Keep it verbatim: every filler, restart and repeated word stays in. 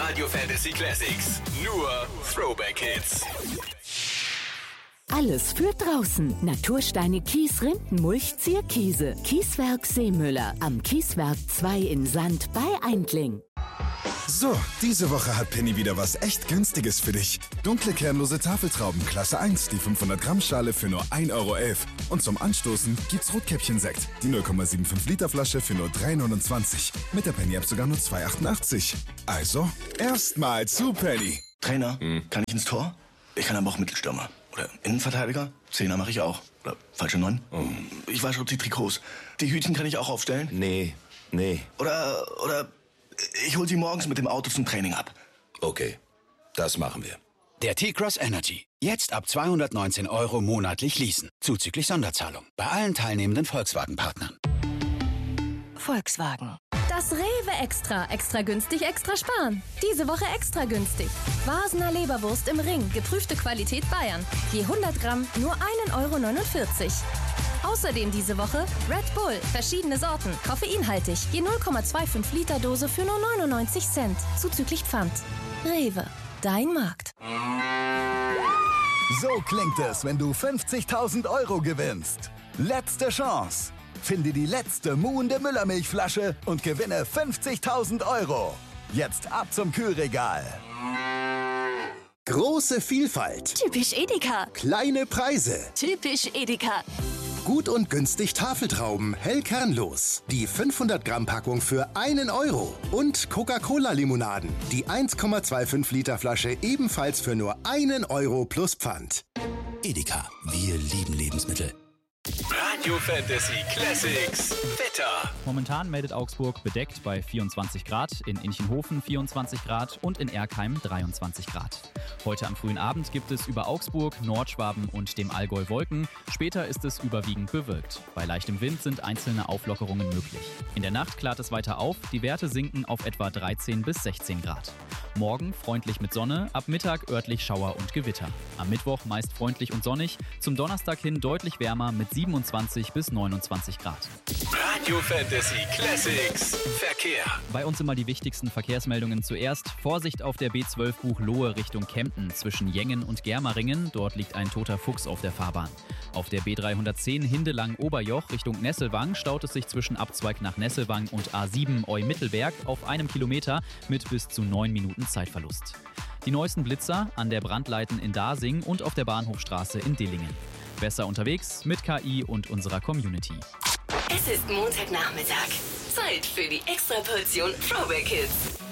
Radio Fantasy Classics. Nur Throwback Hits. Alles für draußen. Natursteine, Kies, Rindenmulch, Zierkiese. Kieswerk Seemüller. Am Kieswerk zwei in Sand bei Eindling. So, diese Woche hat Penny wieder was echt Günstiges für dich. Dunkle kernlose Tafeltrauben Klasse eins, die fünfhundert Gramm Schale für nur ein Euro elf. Und zum Anstoßen gibt's Rotkäppchensekt, die null Komma fünfundsiebzig Liter Flasche für nur drei neunundzwanzig. Mit der Penny-App sogar nur zwei achtundachtzig. Also, erstmal zu Penny. Trainer, hm. kann ich ins Tor? Ich kann aber auch Mittelstürmer. Oder Innenverteidiger? Zehner mache ich auch. Oder falsche Neun? Oh. Ich wasche die Trikots. Die Hütchen kann ich auch aufstellen? Nee, nee. Oder, oder ich hol sie morgens mit dem Auto zum Training ab. Okay, das machen wir. Der T-Cross Energy. Jetzt ab zweihundertneunzehn Euro monatlich leasen. Zuzüglich Sonderzahlung. Bei allen teilnehmenden Volkswagen-Partnern. Volkswagen. Das Rewe Extra. Extra günstig, extra sparen. Diese Woche extra günstig. Vasener Leberwurst im Ring. Geprüfte Qualität Bayern. Je hundert Gramm nur ein Euro neunundvierzig. Außerdem diese Woche Red Bull. Verschiedene Sorten. Koffeinhaltig. Je null Komma fünfundzwanzig Liter Dose für nur neunundneunzig Cent. Zuzüglich Pfand. Rewe. Dein Markt. So klingt es, wenn du fünfzigtausend Euro gewinnst. Letzte Chance. Finde die letzte muhende Müllermilchflasche und gewinne fünfzigtausend Euro. Jetzt ab zum Kühlregal. Große Vielfalt. Typisch Edeka. Kleine Preise. Typisch Edeka. Gut und günstig Tafeltrauben, hell kernlos. Die fünfhundert Gramm Packung für einen Euro. Und Coca-Cola-Limonaden. Die eins Komma fünfundzwanzig Liter Flasche ebenfalls für nur einen Euro plus Pfand. Edeka. Wir lieben Lebensmittel. Radio Fantasy Classics. Wetter. Momentan meldet Augsburg bedeckt bei vierundzwanzig Grad, in Inchenhofen vierundzwanzig Grad und in Erkheim dreiundzwanzig Grad. Heute am frühen Abend gibt es über Augsburg, Nordschwaben und dem Allgäu Wolken. Später ist es überwiegend bewölkt. Bei leichtem Wind sind einzelne Auflockerungen möglich. In der Nacht klart es weiter auf, die Werte sinken auf etwa dreizehn bis sechzehn Grad. Morgen freundlich mit Sonne, ab Mittag örtlich Schauer und Gewitter. Am Mittwoch meist freundlich und sonnig, zum Donnerstag hin deutlich wärmer mit siebenundzwanzig bis neunundzwanzig Grad. Radio Fantasy Classics. Verkehr. Bei uns immer die wichtigsten Verkehrsmeldungen zuerst. Vorsicht auf der B zwölf Buchloe Richtung Kempten zwischen Jengen und Germeringen. Dort liegt ein toter Fuchs auf der Fahrbahn. Auf der B dreihundertzehn Hindelang-Oberjoch Richtung Nesselwang staut es sich zwischen Abzweig nach Nesselwang und A sieben Eu-Mittelberg auf einem Kilometer mit bis zu neun Minuten Zeitverlust. Die neuesten Blitzer an der Brandleiten in Dasing und auf der Bahnhofstraße in Dillingen. Besser unterwegs mit K I und unserer Community. Es ist Montagnachmittag. Zeit für die Extraportion Throwback Hits.